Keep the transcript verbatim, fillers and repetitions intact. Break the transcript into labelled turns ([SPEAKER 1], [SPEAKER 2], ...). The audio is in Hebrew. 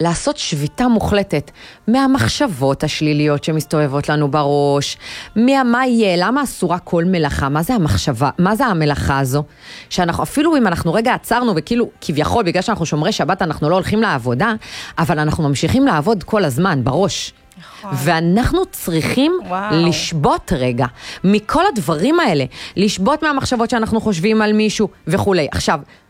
[SPEAKER 1] לעשות שביתה מוחלטת מהמחשבות השליליות שמסתובבות לנו בראש, מה יהיה, למה אסורה כל מלאכה, מה זה המחשבה, מה זה המלאכה הזו, שאנחנו, אפילו אם אנחנו רגע עצרנו וכאילו כביכול, בגלל שאנחנו שומרי שבת אנחנו לא הולכים לעבודה, אבל אנחנו ממשיכים לעבוד כל הזמן בראש. ואנחנו צריכים וואו. לשבות רגע מכל הדברים האלה, לשבות מהמחשבות שאנחנו חושבים על מישהו וכולי. עכשיו,